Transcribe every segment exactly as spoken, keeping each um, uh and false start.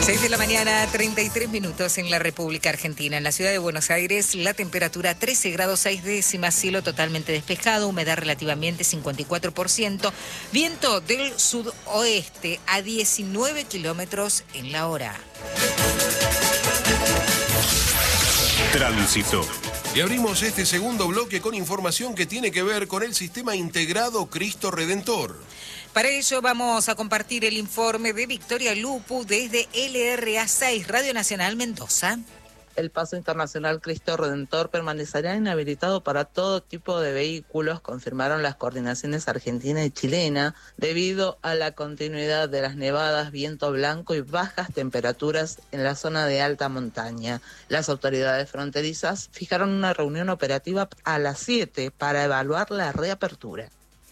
seis de la mañana, treinta y tres minutos en la República Argentina. En la ciudad de Buenos Aires, la temperatura trece grados seis décimas, cielo totalmente despejado, humedad relativamente cincuenta y cuatro por ciento, viento del sudoeste a diecinueve kilómetros en la hora. Tránsito. Y abrimos este segundo bloque con información que tiene que ver con el sistema integrado Cristo Redentor. Para ello vamos a compartir el informe de Victoria Lupu desde L R A seis, Radio Nacional Mendoza. El paso internacional Cristo Redentor permanecerá inhabilitado para todo tipo de vehículos, confirmaron las coordinaciones argentina y chilena, debido a la continuidad de las nevadas, viento blanco y bajas temperaturas en la zona de alta montaña. Las autoridades fronterizas fijaron una reunión operativa a las siete para evaluar la reapertura.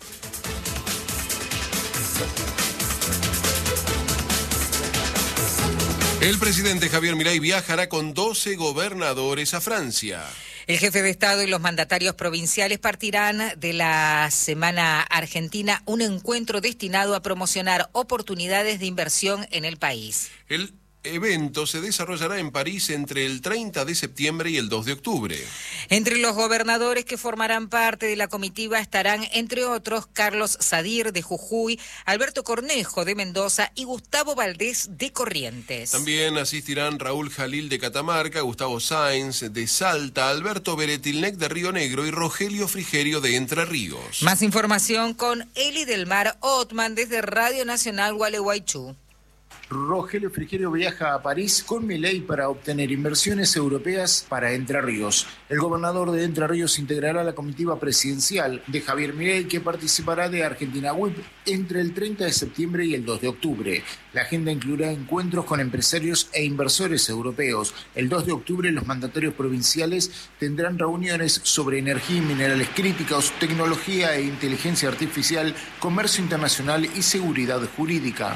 El presidente Javier Milei viajará con doce gobernadores a Francia. El jefe de Estado y los mandatarios provinciales partirán de la Semana Argentina, un encuentro destinado a promocionar oportunidades de inversión en el país. El evento se desarrollará en París entre el treinta de septiembre y el dos de octubre. Entre los gobernadores que formarán parte de la comitiva estarán, entre otros, Carlos Sadir de Jujuy, Alberto Cornejo de Mendoza y Gustavo Valdés de Corrientes. También asistirán Raúl Jalil de Catamarca, Gustavo Sáenz de Salta, Alberto Beretilnec de Río Negro y Rogelio Frigerio de Entre Ríos. Más información con Eli del Mar Otman desde Radio Nacional Gualeguaychú. Rogelio Frigerio viaja a París con Milei para obtener inversiones europeas para Entre Ríos. El gobernador de Entre Ríos integrará la comitiva presidencial de Javier Milei, que participará de Argentina W I P entre el treinta de septiembre y el dos de octubre. La agenda incluirá encuentros con empresarios e inversores europeos. El dos de octubre los mandatarios provinciales tendrán reuniones sobre energía y minerales críticos, tecnología e inteligencia artificial, comercio internacional y seguridad jurídica.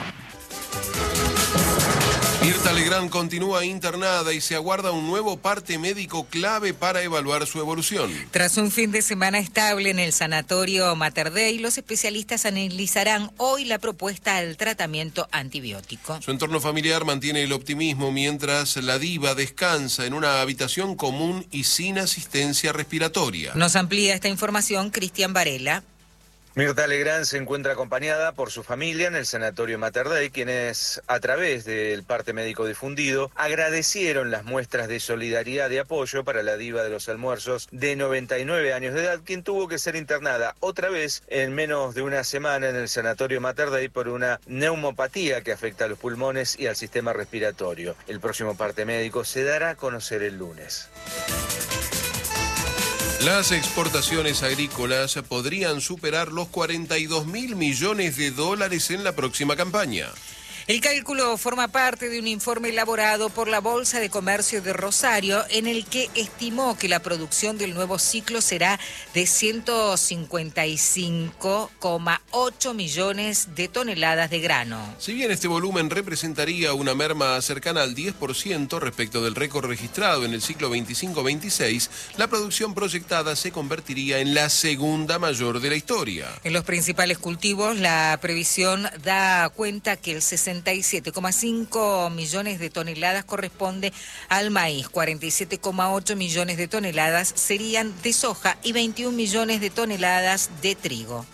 Mirta Legrand continúa internada y se aguarda un nuevo parte médico clave para evaluar su evolución. Tras un fin de semana estable en el sanatorio Mater Dei, los especialistas analizarán hoy la propuesta al tratamiento antibiótico. Su entorno familiar mantiene el optimismo mientras la diva descansa en una habitación común y sin asistencia respiratoria. Nos amplía esta información Cristian Varela. Mirta Legrand se encuentra acompañada por su familia en el sanatorio Mater Dei, quienes, a través del parte médico difundido, agradecieron las muestras de solidaridad y apoyo para la diva de los almuerzos de noventa y nueve años de edad, quien tuvo que ser internada otra vez en menos de una semana en el sanatorio Mater Dei por una neumopatía que afecta a los pulmones y al sistema respiratorio. El próximo parte médico se dará a conocer el lunes. Las exportaciones agrícolas podrían superar los cuarenta y dos mil millones de dólares en la próxima campaña. El cálculo forma parte de un informe elaborado por la Bolsa de Comercio de Rosario, en el que estimó que la producción del nuevo ciclo será de ciento cincuenta y cinco coma ocho millones de toneladas de grano. Si bien este volumen representaría una merma cercana al diez por ciento respecto del récord registrado en el ciclo veinticinco veintiséis, la producción proyectada se convertiría en la segunda mayor de la historia. En los principales cultivos, la previsión da cuenta que el sesenta y siete coma cinco millones de toneladas corresponde al maíz, cuarenta y siete coma ocho millones de toneladas serían de soja y veintiún millones de toneladas de trigo.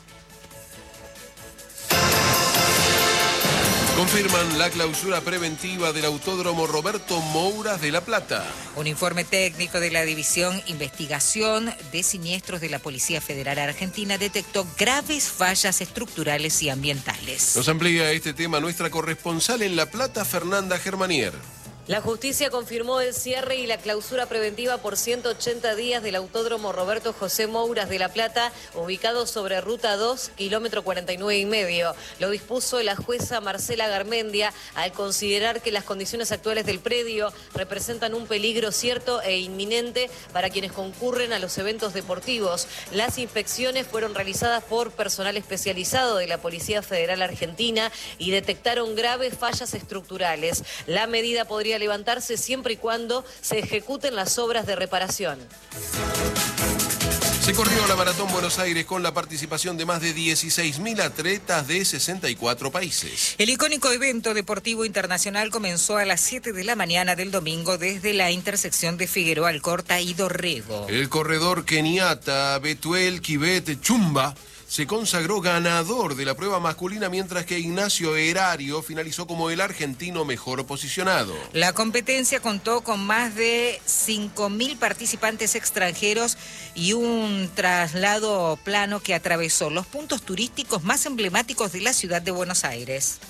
Confirman la clausura preventiva del Autódromo Roberto Mouras de La Plata. Un informe técnico de la División Investigación de Siniestros de la Policía Federal Argentina detectó graves fallas estructurales y ambientales. Nos amplía este tema nuestra corresponsal en La Plata, Fernanda Germanier. La justicia confirmó el cierre y la clausura preventiva por ciento ochenta días del Autódromo Roberto José Mouras de La Plata, ubicado sobre Ruta dos, kilómetro cuarenta y nueve y medio. Lo dispuso la jueza Marcela Garmendia al considerar que las condiciones actuales del predio representan un peligro cierto e inminente para quienes concurren a los eventos deportivos. Las inspecciones fueron realizadas por personal especializado de la Policía Federal Argentina y detectaron graves fallas estructurales. La medida podría levantarse siempre y cuando se ejecuten las obras de reparación. Se corrió la Maratón Buenos Aires con la participación de más de dieciséis mil atletas de sesenta y cuatro países. El icónico evento deportivo internacional comenzó a las siete de la mañana del domingo desde la intersección de Figueroa Alcorta y Dorrego. El corredor keniata Betuel Kibet Chumba se consagró ganador de la prueba masculina, mientras que Ignacio Erario finalizó como el argentino mejor posicionado. La competencia contó con más de cinco mil participantes extranjeros y un traslado plano que atravesó los puntos turísticos más emblemáticos de la ciudad de Buenos Aires.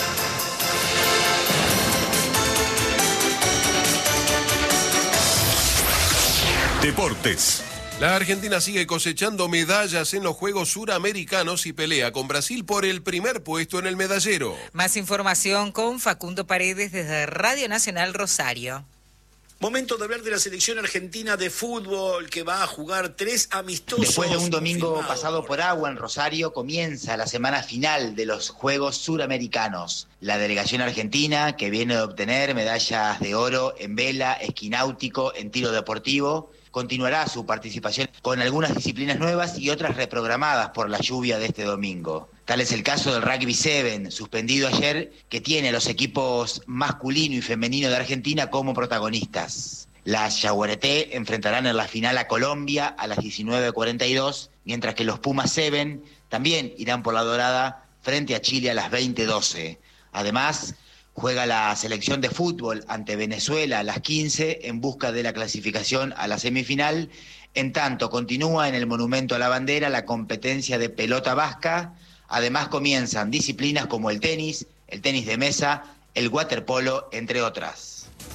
Deportes. La Argentina sigue cosechando medallas en los Juegos Suramericanos y pelea con Brasil por el primer puesto en el medallero. Más información con Facundo Paredes desde Radio Nacional Rosario. Momento de hablar de la selección argentina de fútbol que va a jugar tres amistosos. Después de un domingo pasado por agua en Rosario, comienza la semana final de los Juegos Suramericanos. La delegación argentina, que viene de obtener medallas de oro en vela, esquí náutico, en tiro deportivo, continuará su participación con algunas disciplinas nuevas y otras reprogramadas por la lluvia de este domingo. Tal es el caso del Rugby siete, suspendido ayer, que tiene a los equipos masculino y femenino de Argentina como protagonistas. Las Yaguareté enfrentarán en la final a Colombia a las diecinueve cuarenta y dos, mientras que los Pumas siete también irán por la dorada frente a Chile a las veinte doce. Además, juega la selección de fútbol ante Venezuela a las quince en busca de la clasificación a la semifinal. En tanto, continúa en el Monumento a la Bandera la competencia de pelota vasca. Además, comienzan disciplinas como el tenis, el tenis de mesa, el waterpolo, entre otras.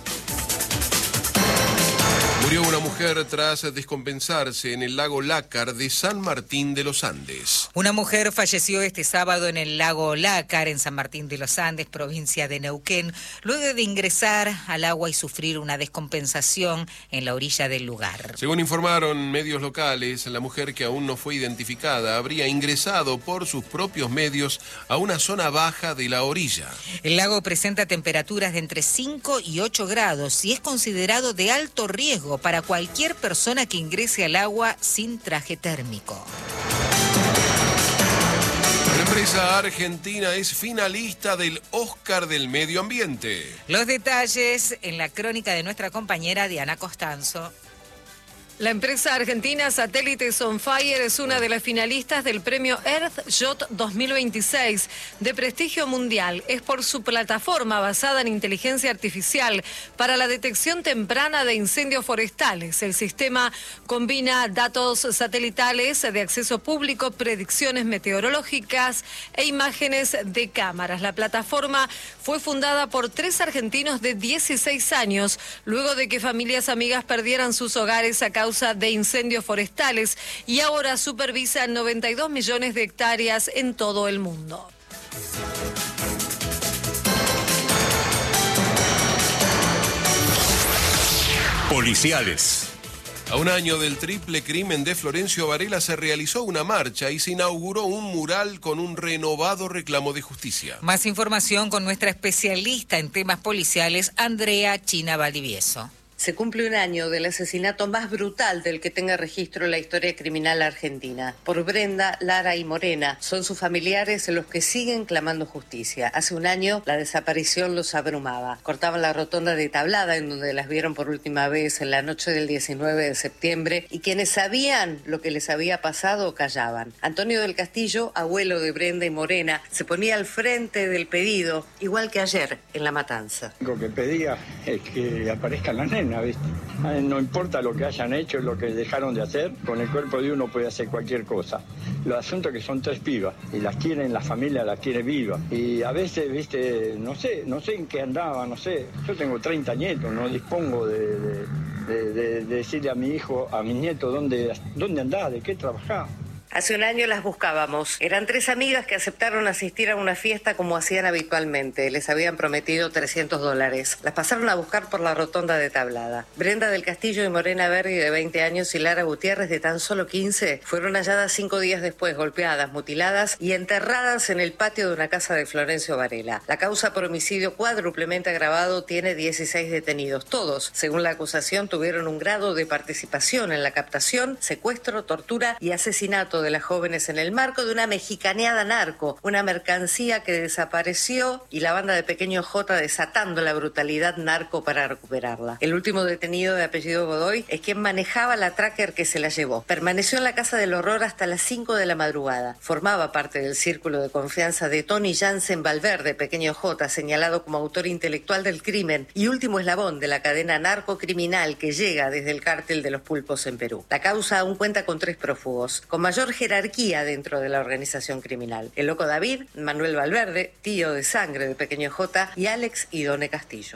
Murió una mujer tras descompensarse en el lago Lácar de San Martín de los Andes. Una mujer falleció este sábado en el lago Lácar, en San Martín de los Andes, provincia de Neuquén, luego de ingresar al agua y sufrir una descompensación en la orilla del lugar. Según informaron medios locales, la mujer, que aún no fue identificada, habría ingresado por sus propios medios a una zona baja de la orilla. El lago presenta temperaturas de entre cinco y ocho grados y es considerado de alto riesgo para cualquier persona que ingrese al agua sin traje térmico. La empresa argentina es finalista del Oscar del Medio Ambiente. Los detalles en la crónica de nuestra compañera Diana Costanzo. La empresa argentina Satélites on Fire es una de las finalistas del premio Earthshot dos mil veintiséis, de prestigio mundial. Es por su plataforma basada en inteligencia artificial para la detección temprana de incendios forestales. El sistema combina datos satelitales de acceso público, predicciones meteorológicas e imágenes de cámaras. La plataforma fue fundada por tres argentinos de dieciséis años, luego de que familias amigas perdieran sus hogares a causa de incendios forestales, y ahora supervisa noventa y dos millones de hectáreas en todo el mundo. Policiales. A un año del triple crimen de Florencio Varela se realizó una marcha y se inauguró un mural con un renovado reclamo de justicia. Más información con nuestra especialista en temas policiales, Andrea China Valdivieso. Se cumple un año del asesinato más brutal del que tenga registro la historia criminal argentina. Por Brenda, Lara y Morena, son sus familiares los que siguen clamando justicia. Hace un año la desaparición los abrumaba. Cortaban la rotonda de Tablada, en donde las vieron por última vez en la noche del diecinueve de septiembre, y quienes sabían lo que les había pasado callaban. Antonio del Castillo, abuelo de Brenda y Morena, se ponía al frente del pedido, igual que ayer en La Matanza. Lo que pedía es que aparezcan las nenas. ¿Viste? No importa lo que hayan hecho, lo que dejaron de hacer, con el cuerpo de uno puede hacer cualquier cosa. Los asuntos que son tres pibas y las quieren, la familia las quiere vivas. Y a veces, viste, no sé, no sé en qué andaba, no sé. Yo tengo treinta nietos, no dispongo de, de, de, de decirle a mi hijo, a mi nieto, dónde, dónde andás, de qué trabajás. Hace un año las buscábamos. Eran tres amigas que aceptaron asistir a una fiesta como hacían habitualmente. Les habían prometido trescientos dólares. Las pasaron a buscar por la rotonda de Tablada. Brenda del Castillo y Morena Berry, de veinte años, y Lara Gutiérrez, de tan solo quince, fueron halladas cinco días después, golpeadas, mutiladas y enterradas en el patio de una casa de Florencio Varela. La causa por homicidio cuádruplemente agravado tiene dieciséis detenidos. Todos, según la acusación, tuvieron un grado de participación en la captación, secuestro, tortura y asesinato de las jóvenes en el marco de una mexicaneada narco, una mercancía que desapareció y la banda de Pequeño J desatando la brutalidad narco para recuperarla. El último detenido, de apellido Godoy, es quien manejaba la tracker que se la llevó. Permaneció en la casa del horror hasta las cinco de la madrugada. Formaba parte del círculo de confianza de Tony Jansen Valverde, Pequeño J, señalado como autor intelectual del crimen y último eslabón de la cadena narcocriminal que llega desde el cártel de los pulpos en Perú. La causa aún cuenta con tres prófugos, con mayor jerarquía dentro de la organización criminal: el loco David, Manuel Valverde, tío de sangre de Pequeño J, y Alex Idone Castillo.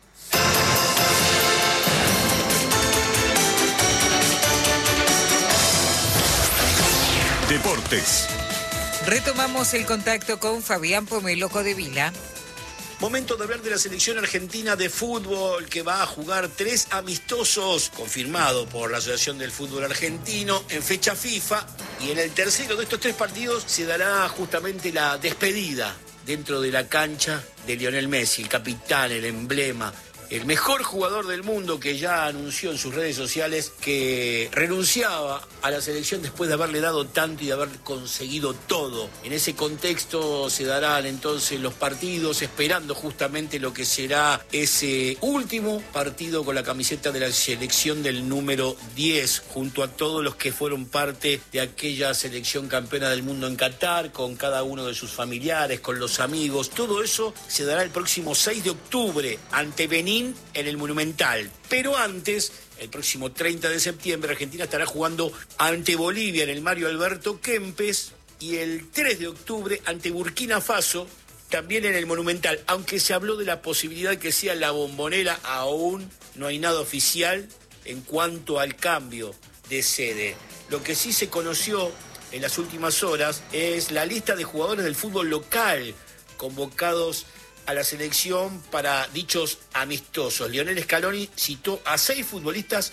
Deportes. Retomamos el contacto con Fabián Pomelo Codevila. Momento de hablar de la selección argentina de fútbol, que va a jugar tres amistosos, confirmado por la Asociación del Fútbol Argentino, en fecha FIFA. Y en el tercero de estos tres partidos se dará justamente la despedida dentro de la cancha de Lionel Messi, el capitán, el emblema, el mejor jugador del mundo, que ya anunció en sus redes sociales que renunciaba a la selección después de haberle dado tanto y de haber conseguido todo. En ese contexto se darán entonces los partidos, esperando justamente lo que será ese último partido con la camiseta de la selección del número diez, junto a todos los que fueron parte de aquella selección campeona del mundo en Qatar, con cada uno de sus familiares, con los amigos. Todo eso se dará el próximo seis de octubre ante Benín en el Monumental. Pero antes, el próximo treinta de septiembre, Argentina estará jugando ante Bolivia en el Mario Alberto Kempes, y el tres de octubre ante Burkina Faso, también en el Monumental. Aunque se habló de la posibilidad que sea la Bombonera, aún no hay nada oficial en cuanto al cambio de sede. Lo que sí se conoció en las últimas horas es la lista de jugadores del fútbol local convocados a la selección para dichos amistosos. Lionel Scaloni citó a seis futbolistas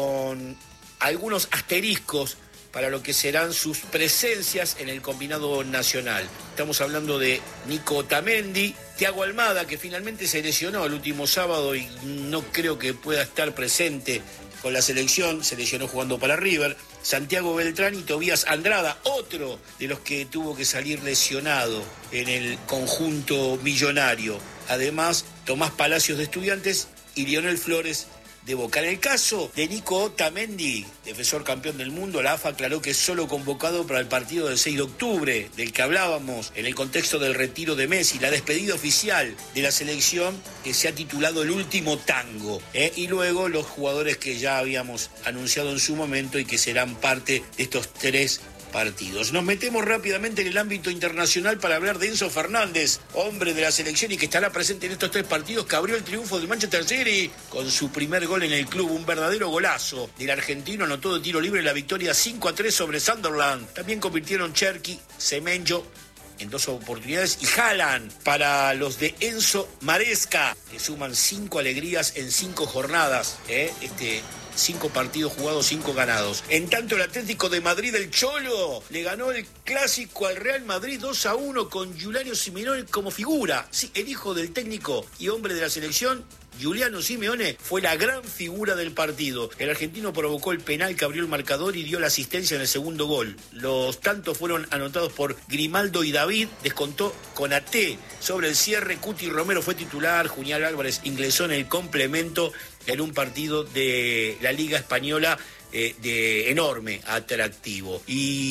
con algunos asteriscos para lo que serán sus presencias en el combinado nacional. Estamos hablando de Nico Otamendi, Thiago Almada, que finalmente se lesionó el último sábado y no creo que pueda estar presente con la selección, se lesionó jugando para River. Santiago Beltrán y Tobías Andrada, otro de los que tuvo que salir lesionado en el conjunto millonario. Además, Tomás Palacios de Estudiantes y Lionel Flores de Boca. En el caso de Nico Otamendi, defensor campeón del mundo, la A F A aclaró que es solo convocado para el partido del seis de octubre, del que hablábamos en el contexto del retiro de Messi, la despedida oficial de la selección, que se ha titulado El Último Tango, ¿eh? Y luego los jugadores que ya habíamos anunciado en su momento y que serán parte de estos tres partidos. Nos metemos rápidamente en el ámbito internacional para hablar de Enzo Fernández, hombre de la selección y que estará presente en estos tres partidos, que abrió el triunfo del Manchester City con su primer gol en el club, un verdadero golazo del argentino, anotó de tiro libre la victoria cinco a tres sobre Sunderland. También convirtieron Cherki, Semenyo en dos oportunidades y Haaland para los de Enzo Maresca, que suman cinco alegrías en cinco jornadas, ¿eh? Este Cinco partidos jugados, cinco ganados. En tanto, el Atlético de Madrid, el Cholo, le ganó el clásico al Real Madrid dos a uno con Giuliano Simeone como figura. Sí, el hijo del técnico y hombre de la selección, Giuliano Simeone, fue la gran figura del partido. El argentino provocó el penal que abrió el marcador y dio la asistencia en el segundo gol. Los tantos fueron anotados por Grimaldo y David, descontó Konaté. Sobre el cierre, Cuti Romero fue titular, Junior Álvarez ingresó en el complemento en un partido de la Liga Española eh, de enorme atractivo.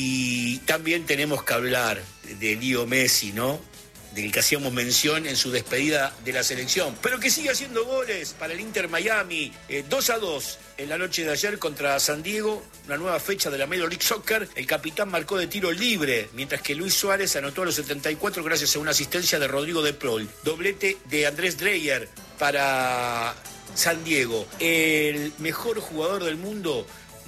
Y también tenemos que hablar de Leo Messi, ¿no?, del que hacíamos mención en su despedida de la selección, pero que sigue haciendo goles para el Inter Miami. eh, dos a dos en la noche de ayer contra San Diego, una nueva fecha de la Major League Soccer. El capitán marcó de tiro libre, mientras que Luis Suárez anotó a los setenta y cuatro gracias a una asistencia de Rodrigo de Paul. Doblete de Andrés Dreyer para San Diego. El mejor jugador del mundo marcó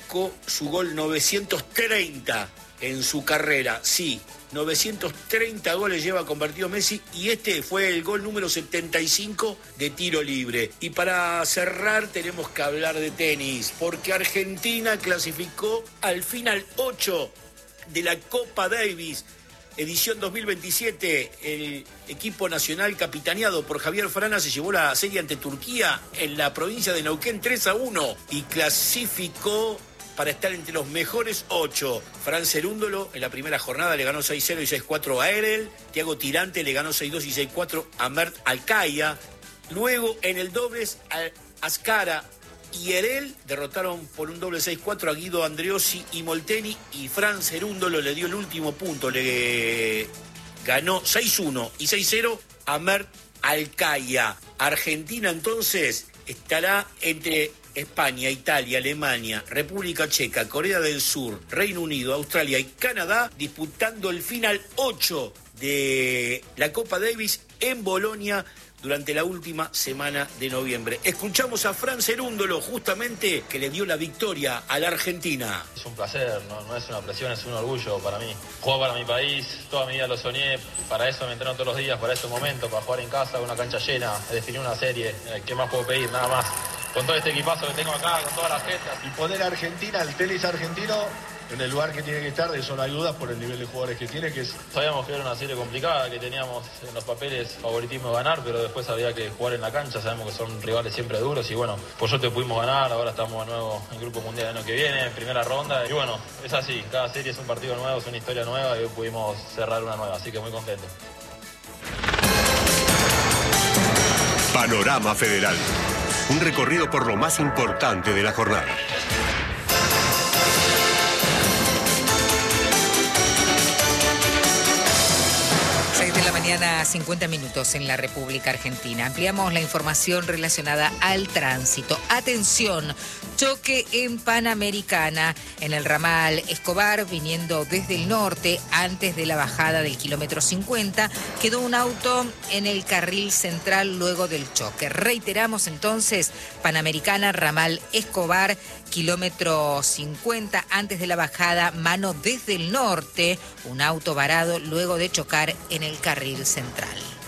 marcó su gol novecientos treinta en su carrera. Sí, novecientos treinta goles lleva convertido Messi y este fue el gol número setenta y cinco de tiro libre. Y para cerrar tenemos que hablar de tenis, porque Argentina clasificó al final ocho de la Copa Davis, edición dos mil veintisiete. El equipo nacional capitaneado por Javier Frana se llevó la serie ante Turquía en la provincia de Neuquén tres a uno y clasificó para estar entre los mejores ocho. Fran Cerúndolo en la primera jornada le ganó seis cero y seis cuatro a Erel. Thiago Tirante le ganó seis dos y seis cuatro a Mert Alcaya. Luego en el dobles, Ascara y Erel derrotaron por un doble seis cuatro a Guido Andreossi y Molteni, y Fran Cerúndolo le dio el último punto, le ganó seis uno y seis cero a Mert Alcaya. Argentina entonces estará entre España, Italia, Alemania, República Checa, Corea del Sur, Reino Unido, Australia y Canadá disputando el final ocho de la Copa Davis en Bolonia durante la última semana de noviembre. Escuchamos a Fran Cerúndolo, justamente, que le dio la victoria a la Argentina. Es un placer, no, no es una presión, es un orgullo para mí. Juego para mi país, toda mi vida lo soñé, para eso me entreno todos los días, para este momento, para jugar en casa, una cancha llena, definir una serie. ¿Qué más puedo pedir? Nada más. Con todo este equipazo que tengo acá, con todas las gestas. Y poner a Argentina, el tenis argentino, en el lugar que tiene que estar, de eso no ayuda por el nivel de jugadores que tiene, que es... Sabíamos que era una serie complicada, que teníamos en los papeles favoritismo de ganar, pero después había que jugar en la cancha. Sabemos que son rivales siempre duros y bueno, por suerte pudimos ganar. Ahora estamos de nuevo en Grupo Mundial el año que viene, en primera ronda. Y bueno, es así, cada serie es un partido nuevo, es una historia nueva y hoy pudimos cerrar una nueva, así que muy contento. Panorama Federal. Un recorrido por lo más importante de la jornada. seis de la mañana, cincuenta minutos en la República Argentina. Ampliamos la información relacionada al tránsito. Atención, choque en Panamericana, en el ramal Escobar, viniendo desde el norte, antes de la bajada del kilómetro cincuenta, quedó un auto en el carril central luego del choque. Reiteramos entonces, Panamericana, ramal Escobar, kilómetro cincuenta, antes de la bajada, mano desde el norte, un auto varado luego de chocar en el carril central.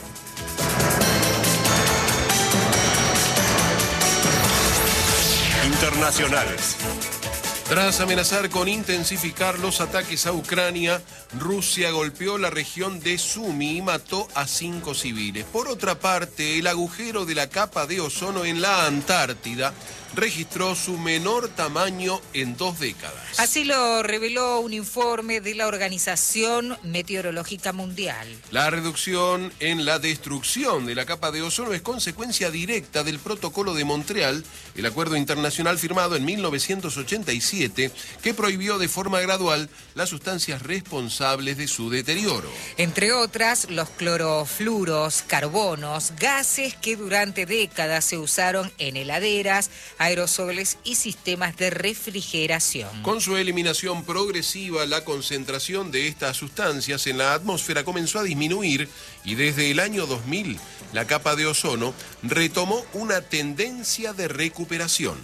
Internacionales. Tras amenazar con intensificar los ataques a Ucrania, Rusia golpeó la región de Sumi y mató a cinco civiles. Por otra parte, el agujero de la capa de ozono en la Antártida registró su menor tamaño en dos décadas. Así lo reveló un informe de la Organización Meteorológica Mundial. La reducción en la destrucción de la capa de ozono es consecuencia directa del Protocolo de Montreal, el acuerdo internacional firmado en mil novecientos ochenta y siete, que prohibió de forma gradual las sustancias responsables de su deterioro. Entre otras, los clorofluros, carbonos, gases que durante décadas se usaron en heladeras, aerosoles y sistemas de refrigeración. Con su eliminación progresiva, la concentración de estas sustancias en la atmósfera comenzó a disminuir y desde el año dos mil la capa de ozono retomó una tendencia de recuperación.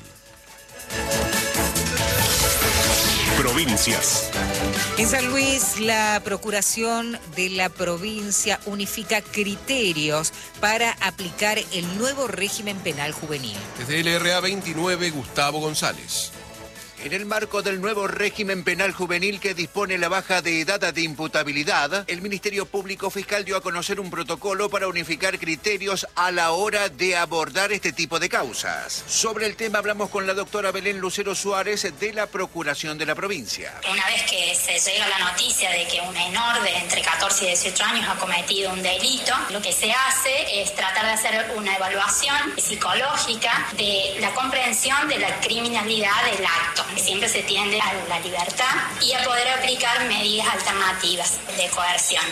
Provincias. En San Luis, la Procuración de la provincia unifica criterios para aplicar el nuevo régimen penal juvenil. Desde el R A veintinueve, Gustavo González. En el marco del nuevo régimen penal juvenil que dispone la baja de edad de imputabilidad, el Ministerio Público Fiscal dio a conocer un protocolo para unificar criterios a la hora de abordar este tipo de causas. Sobre el tema hablamos con la doctora Belén Lucero Suárez de la Procuración de la provincia. Una vez que se llega la noticia de que un menor de entre catorce y dieciocho años ha cometido un delito, lo que se hace es tratar de hacer una evaluación psicológica de la comprensión de la criminalidad del acto. Siempre se tiende a la libertad y a poder aplicar medidas alternativas de coerción.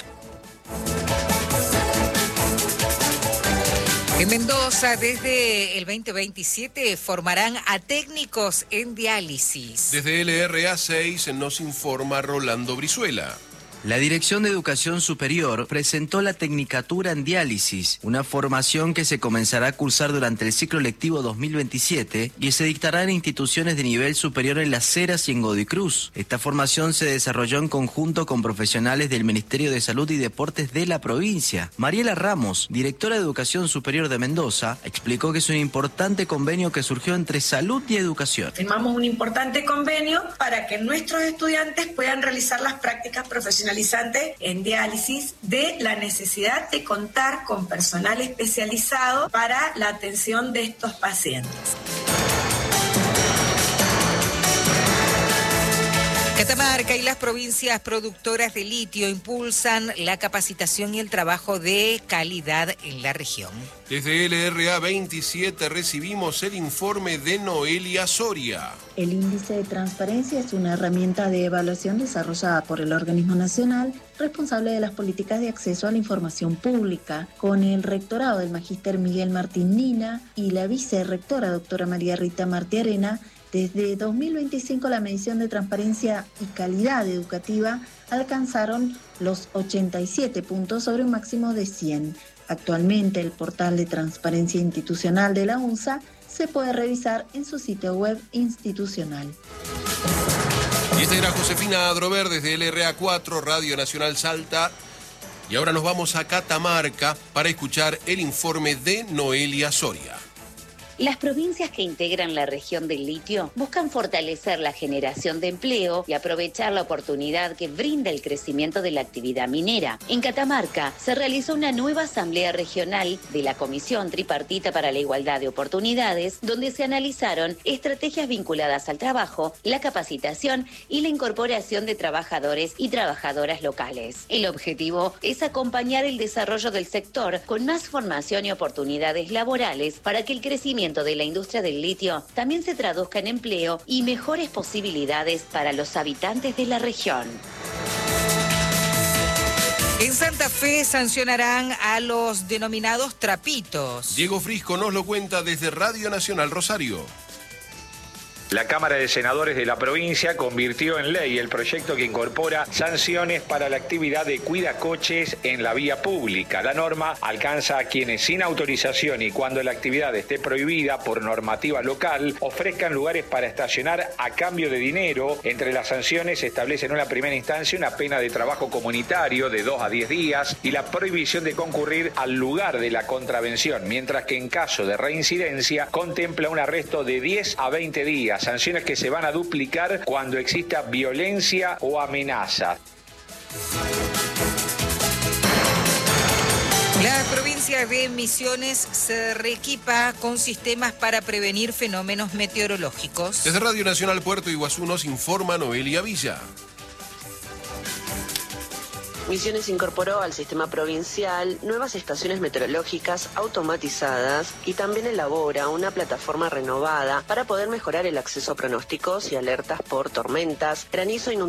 En Mendoza, desde el veinte veintisiete, formarán a técnicos en diálisis. Desde el R A seis nos informa Rolando Brizuela. La Dirección de Educación Superior presentó la Tecnicatura en Diálisis, una formación que se comenzará a cursar durante el ciclo lectivo dos mil veintisiete y se dictará en instituciones de nivel superior en Las Heras y en Godoy Cruz. Esta formación se desarrolló en conjunto con profesionales del Ministerio de Salud y Deportes de la provincia. Mariela Ramos, directora de Educación Superior de Mendoza, explicó que es un importante convenio que surgió entre salud y educación. Firmamos un importante convenio para que nuestros estudiantes puedan realizar las prácticas profesionales en diálisis, de la necesidad de contar con personal especializado para la atención de estos pacientes. Catamarca y las provincias productoras de litio impulsan la capacitación y el trabajo de calidad en la región. Desde L R A veintisiete recibimos el informe de Noelia Soria. El índice de transparencia es una herramienta de evaluación desarrollada por el organismo nacional responsable de las políticas de acceso a la información pública, con el rectorado del magíster Miguel Martín Nina y la vicerrectora doctora María Rita Martiarena. Desde dos mil veinticinco la medición de transparencia y calidad educativa alcanzaron los ochenta y siete puntos sobre un máximo de cien. Actualmente el portal de transparencia institucional de la UNSA se puede revisar en su sitio web institucional. Y esta era Josefina Adrover desde L R A cuatro, Radio Nacional Salta. Y ahora nos vamos a Catamarca para escuchar el informe de Noelia Soria. Las provincias que integran la región del litio buscan fortalecer la generación de empleo y aprovechar la oportunidad que brinda el crecimiento de la actividad minera. En Catamarca se realizó una nueva asamblea regional de la Comisión Tripartita para la Igualdad de Oportunidades, donde se analizaron estrategias vinculadas al trabajo, la capacitación y la incorporación de trabajadores y trabajadoras locales. El objetivo es acompañar el desarrollo del sector con más formación y oportunidades laborales para que el crecimiento de la industria del litio también se traduzca en empleo y mejores posibilidades para los habitantes de la región. En Santa Fe sancionarán a los denominados trapitos. Diego Frisco nos lo cuenta desde Radio Nacional Rosario. La Cámara de Senadores de la provincia convirtió en ley el proyecto que incorpora sanciones para la actividad de cuidacoches en la vía pública. La norma alcanza a quienes sin autorización y cuando la actividad esté prohibida por normativa local ofrezcan lugares para estacionar a cambio de dinero. Entre las sanciones se establece en una primera instancia una pena de trabajo comunitario de dos a diez días y la prohibición de concurrir al lugar de la contravención, mientras que en caso de reincidencia contempla un arresto de diez a veinte días. Sanciones que se van a duplicar cuando exista violencia o amenaza. La provincia de Misiones se reequipa con sistemas para prevenir fenómenos meteorológicos. Desde Radio Nacional Puerto Iguazú nos informa Noelia Villa. Misiones incorporó al sistema provincial nuevas estaciones meteorológicas automatizadas y también elabora una plataforma renovada para poder mejorar el acceso a pronósticos y alertas por tormentas, granizo, inundaciones